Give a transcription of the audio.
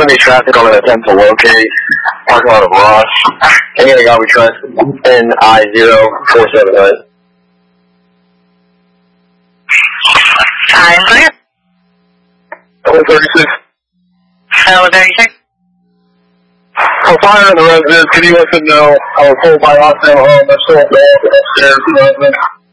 going to be traffic on an attempt to locate parking lot of Ross. Anything I'll be trying in I-047. Time, go ahead. 36. Hello, 36. I'm fire in the residence. Can you let them know I was told by Austin home they're still upstairs in the residence?